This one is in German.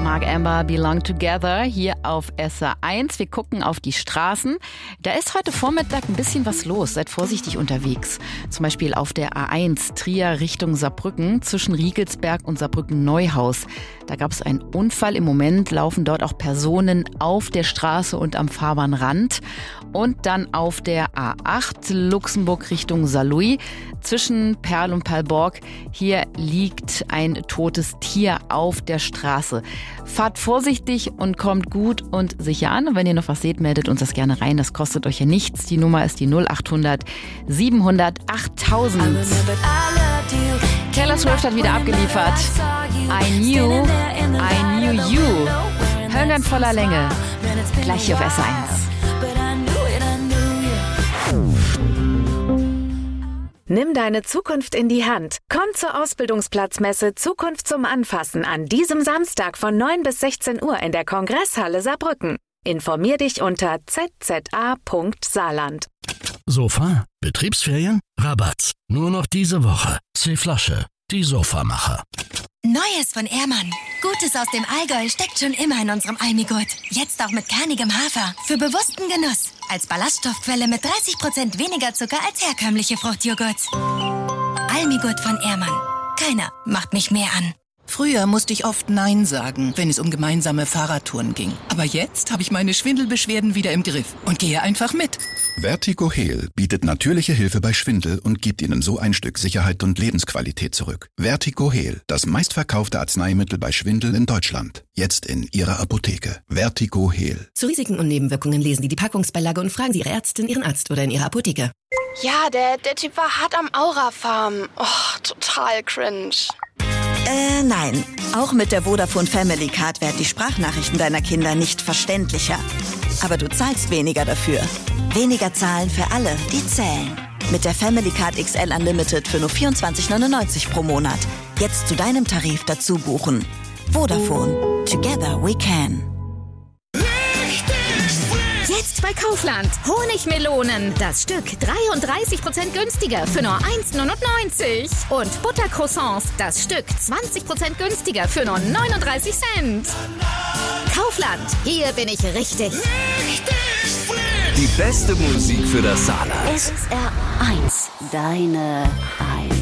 Mark Amber, Belong Together, hier auf SR1. Wir gucken auf die Straßen. Da ist heute Vormittag ein bisschen was los. Seid vorsichtig unterwegs. Zum Beispiel auf der A1 Trier Richtung Saarbrücken zwischen Riegelsberg und Saarbrücken-Neuhaus. Da gab es einen Unfall. Im Moment laufen dort auch Personen auf der Straße und am Fahrbahnrand. Und dann auf der A8 Luxemburg Richtung Saarlouis zwischen Perl und Perlborg. Hier liegt ein totes Tier auf der Straße. Fahrt vorsichtig und kommt gut und sicher an. Und wenn ihr noch was seht, meldet uns das gerne rein. Das kostet euch ja nichts. Die Nummer ist die 0800 700 8000. Taylor Swift hat wieder abgeliefert. I knew you. Hören wir in voller Länge. Gleich hier auf SR1. Nimm deine Zukunft in die Hand. Komm zur Ausbildungsplatzmesse Zukunft zum Anfassen an diesem Samstag von 9 bis 16 Uhr in der Kongresshalle Saarbrücken. Informier dich unter zza.saarland. Sofa? Betriebsferien? Rabatt. Nur noch diese Woche. C-Flasche. Die Sofamacher. Neues von Ehrmann. Gutes aus dem Allgäu steckt schon immer in unserem Almigurt. Jetzt auch mit kernigem Hafer. Für bewussten Genuss. Als Ballaststoffquelle mit 30% weniger Zucker als herkömmliche Fruchtjoghurt. Almigurt von Ehrmann. Keiner macht mich mehr an. Früher musste ich oft Nein sagen, wenn es um gemeinsame Fahrradtouren ging. Aber jetzt habe ich meine Schwindelbeschwerden wieder im Griff und gehe einfach mit. Vertigo-Heal bietet natürliche Hilfe bei Schwindel und gibt Ihnen so ein Stück Sicherheit und Lebensqualität zurück. Vertigo-Heal, das meistverkaufte Arzneimittel bei Schwindel in Deutschland. Jetzt in Ihrer Apotheke. Vertigo-Heal. Zu Risiken und Nebenwirkungen lesen Sie die Packungsbeilage und fragen Sie Ihre Ärztin, Ihren Arzt oder in Ihrer Apotheke. Ja, der Typ war hart am Aura-Farm. Oh, total cringe. Nein. Auch mit der Vodafone Family Card werden die Sprachnachrichten deiner Kinder nicht verständlicher. Aber du zahlst weniger dafür. Weniger zahlen für alle, die zählen. Mit der Family Card XL Unlimited für nur 24,99 pro Monat. Jetzt zu deinem Tarif dazu buchen. Vodafone. Together we can. Jetzt bei Kaufland. Honigmelonen. Das Stück 33% günstiger für nur 1,99. Und Buttercroissants. Das Stück 20% günstiger für nur 39 Cent. Kaufland. Hier bin ich richtig. Die beste Musik für das Saarland. SR1. Deine